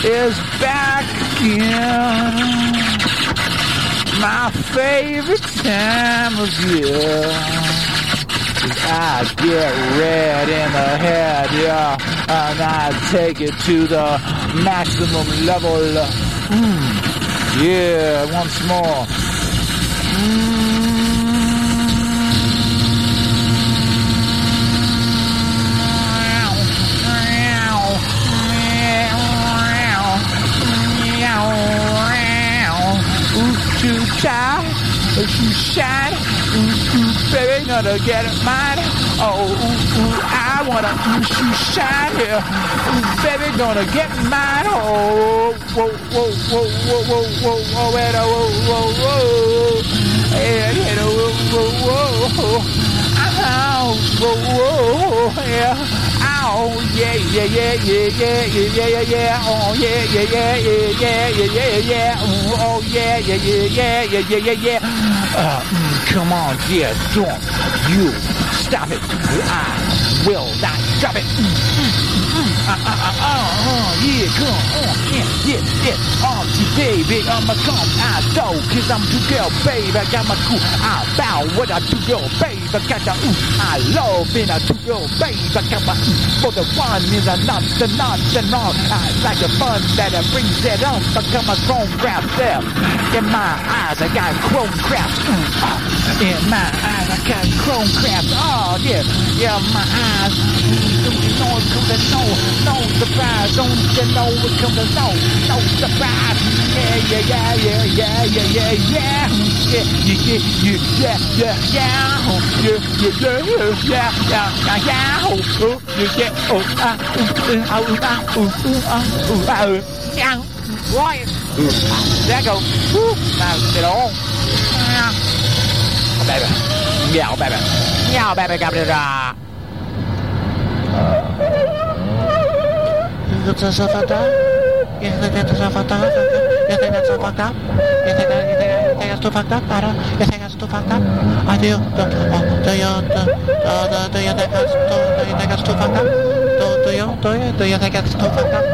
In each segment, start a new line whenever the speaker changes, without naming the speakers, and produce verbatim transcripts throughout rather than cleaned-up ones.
is back again. My favorite time of year. I get red in the head, yeah, and I take it to the maximum level. Mm. Yeah, once more. Mm. Too tired, too shine, ooh, ooh, baby, gonna get it mine. Oh, ooh, ooh, I wanna ooh, shoot shine here. Ooh, baby, gonna get mine. Oh, whoa, whoa, whoa, whoa, whoa, whoa, whoa, whoa, whoa, whoa, whoa, yeah, yeah, whoa, whoa, whoa, ow, whoa, whoa, yeah. Oh yeah, yeah, yeah, yeah, yeah, yeah, yeah, yeah, oh yeah, yeah, yeah, yeah, yeah, yeah, yeah, yeah, oh yeah, yeah, yeah, yeah, yeah, yeah, yeah, yeah. Uh, mm, come on, yeah, don't you stop it. I will not drop it. Mm, mm, mm, uh, uh, uh, uh, uh, yeah, come on, yeah, yeah, yeah. Oh, baby, I'ma come out though, cause I'm too girl, babe. I got my cool, I bow what I do, girl, babe. I got the ooh, I love being a two girl, babe. I got my ooh. For the one is a not the not the not. I like the fun that it brings it on. Become a chrome craft there. In my eyes, I got chrome craft. Mm, oh. In my eyes, I got chrome craft. Oh, yeah. Yeah, my eyes. Don't you know it comes to no, no surprise. Don't you know it comes to no, no surprise. Yeah, yeah, yeah, yeah, yeah, yeah, yeah, yeah. Yeah, yeah, yeah, yeah, yeah, yeah, yeah. Yeah, yeah, yeah, yeah, yeah, yeah, oh, yeah, yeah. Oh, ah, ooh, ah, ooh, ah, ooh, ooh, ah, ooh, ah, ooh, yeah, right. There goes. Woo. Now, get on. Yeah. Oh, baby. Yeah, baby. Yeah, baby, got it. It's so fucked up. You think that's so fucked up? You think that's so fucked up? You think that, you think, you think that's too fucked up? I don't. You think that's too fucked up? I do. Do, oh, do you, do, do, do you think that's too, do you think that's too fucked up? Do, do you, do you, do you think that's too fucked up?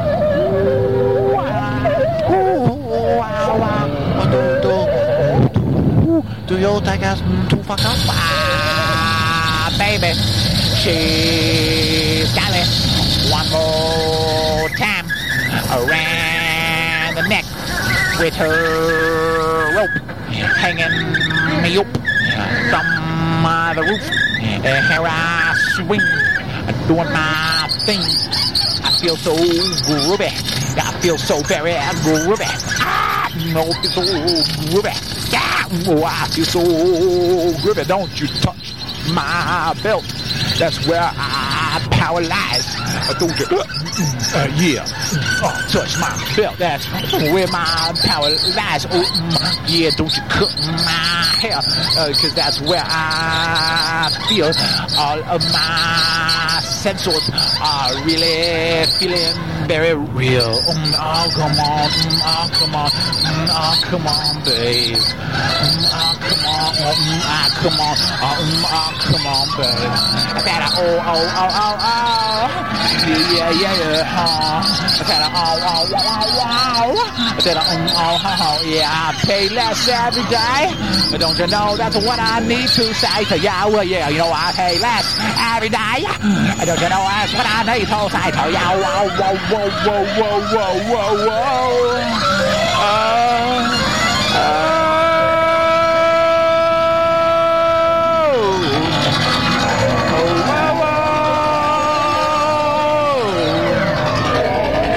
Do you think that's too fucked up? Ah, baby, she's got it one more time around the neck with her rope hanging me up from uh, the roof. And here I swing, doing my thing. I feel so groovy. I feel so very groovy. Ah, no, I feel so groovy. Yeah, oh, I feel so groovy. Don't you touch my belt. That's where I power lies. Don't you? Uh, uh, yeah. Oh, touch my belt. That's where my power lies. Oh, mm, yeah. Don't you cut my hair? Uh, Cause that's where I feel all of my sensors are really feeling very real. Mm, oh, come on. Mm, oh, come on. Mm, oh, come on, babe. Mm, oh, come on. Mm, oh, come on. Oh, mm, oh, come on, babe. I said, oh, oh, oh, oh, oh. Yeah, yeah, yeah, yeah. Oh. I said, oh, oh, wow, wow, wow. I said, um, oh, oh, oh, yeah, I pay less every day. But don't you know that's what I need to say to you? Well, yeah, you know, I pay less every day. Don't you know that's what I need to say to you? Whoa, whoa, whoa, whoa, whoa, whoa, whoa, whoa.